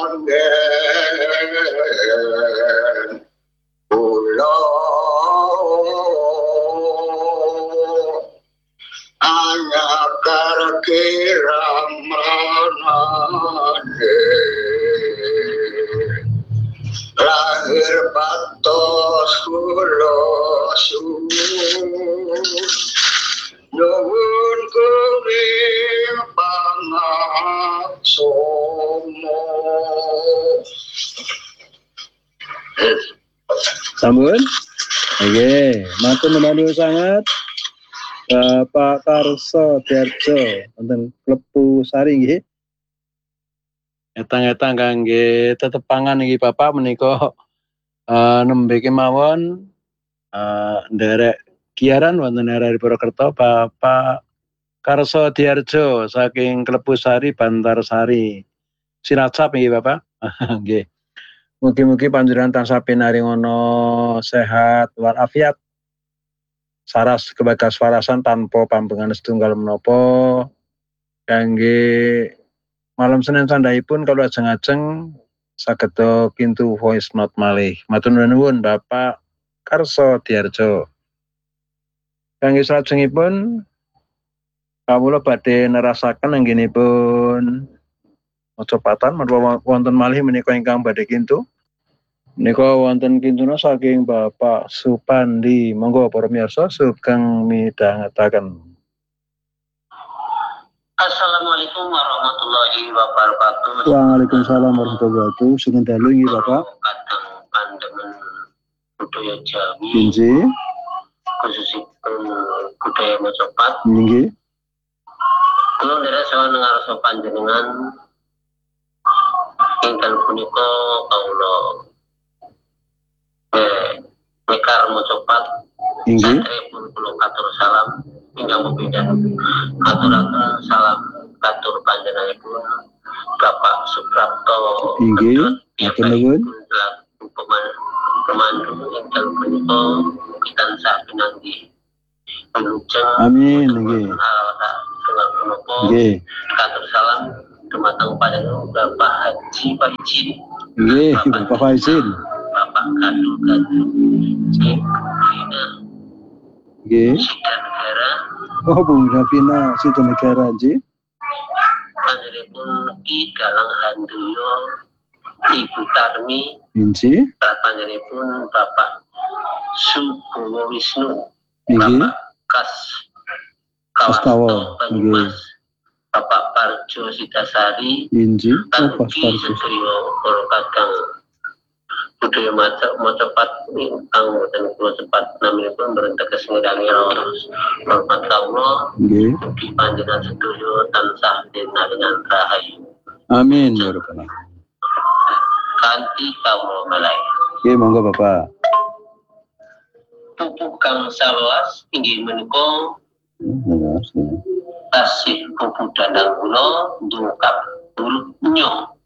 anggen kula anyakar kiramanane lahir patos kula nuwun kuring pangaksono. Sambun. Oke, matur nuwun sangat Bapak Karso Diarjo wonten Klepu Sari nggih. Etang-etang kangge tetepangan iki Bapak menika nembe kemawon nderek giaran wonten RRI Purwokerto Bapak Karso Diarjo saking Klepu Sari Bantarsari. Cilacap nggih Bapak. Nggih. Mugi-mugi panjenengan tansah pinaringono sehat walafiat. Saras kebagas warasan tanpa pambengan setunggal menapa kangge malam Senin sandhaipun kalau ajeng-ajeng saged kintu voice note malih. Matur nuwun Bapak Karso Diarjo. Kangge salajengipun kawula badhe nerasaken anggenipun macopatan menapa wonten malih menika ingkang badhe kintu. Menika wonten kintuna saking Bapak Supandi. Monggo para miyarsa sugeng midhangetaken. Assalamualaikum warahmatullahi wabarakatuh. Waalaikumsalam warahmatullahi wabarakatuh. Sugeng dalu nggih Bapak. Kadang pandemen budaya Jawi. Inggih. Khususipun budaya Mojopat. Inggih. Kula nderek sawan ngarsa panjenengan ingkang punika kawula Mekar Mojopat. Inggih. Satripun kula katur salam ingkang berbeda. Aturaken salam katur panjenenganipun Bapak Suprapto. Inggih. Matur nuwun. Pemandu ingkang punika kita tansah pinanggih. Amin. Inggih. Nggih. Katur salam dumateng panjenengan Bapak Haji Faizin. Nggih, Bapak Faizin. Bapak Gadul. Nggih. Sidanegara. Oh, Bung Davina Sidanegara nggih. Panjenenganipun Ki Dalang Handoyo, Ibu Tarmi. Inggih. Panjenenganipun Bapak Subowo Wisnu. Inggih. Bapak Kas Kawasto Banyumas. Bapak Parjo Sidasari. Inggih. Tan Uki Sedrio Kadang budaya Mojopat ingkang boten kula cepat naminipun berenteges ngidangi hormat kawula. Nggih. Mugi panjenengan sedaya tansah dinaringan rahayu. Amin ya rabbal alamin. Kanthi kawula malih. Nggih, monggo Bapak. Pupuk kang sawelas inggih menika tasih pupuk dandang kula ndungkap nyo